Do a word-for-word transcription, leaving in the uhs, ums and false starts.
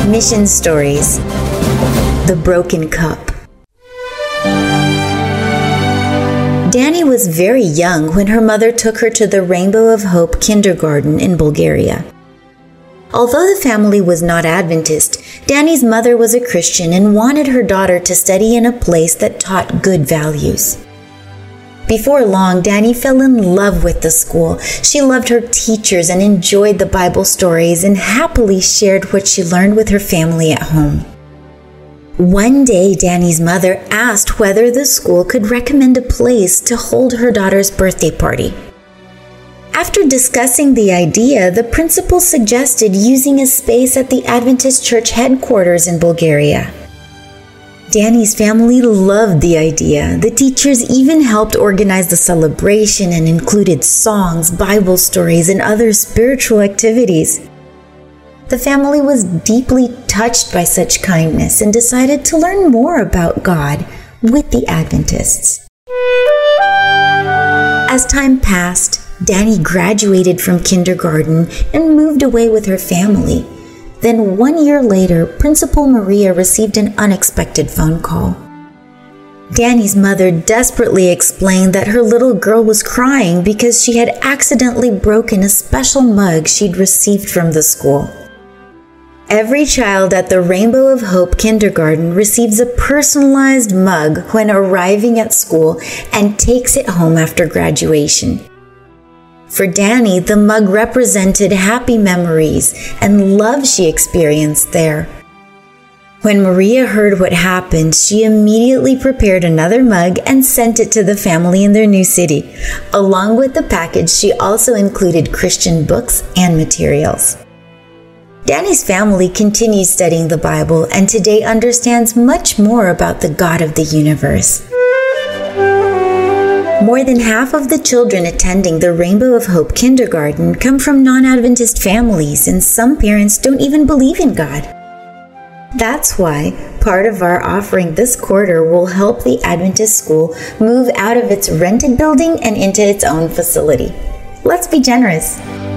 Mission Stories: The Broken Cup. Dani was very young when her mother took her to the Rainbow of Hope kindergarten in Bulgaria. Although the family was not Adventist, Dani's mother was a Christian and wanted her daughter to study in a place that taught good values. Before long, Dani fell in love with the school. She loved her teachers and enjoyed the Bible stories and happily shared what she learned with her family at home. One day, Dani's mother asked whether the school could recommend a place to hold her daughter's birthday party. After discussing the idea, the principal suggested using a space at the Adventist Church headquarters in Bulgaria. Dani's family loved the idea. The teachers even helped organize the celebration and included songs, Bible stories, and other spiritual activities. The family was deeply touched by such kindness and decided to learn more about God with the Adventists. As time passed, Dani graduated from kindergarten and moved away with her family. Then one year later, Principal Maria received an unexpected phone call. Dani's mother desperately explained that her little girl was crying because she had accidentally broken a special mug she'd received from the school. Every child at the Rainbow of Hope kindergarten receives a personalized mug when arriving at school and takes it home after graduation. For Dani, the mug represented happy memories and love she experienced there. When Maria heard what happened, she immediately prepared another mug and sent it to the family in their new city. Along with the package, she also included Christian books and materials. Dani's family continues studying the Bible and today understands much more about the God of the universe. More than half of the children attending the Rainbow of Hope kindergarten come from non-Adventist families, and some parents don't even believe in God. That's why part of our offering this quarter will help the Adventist school move out of its rented building and into its own facility. Let's be generous.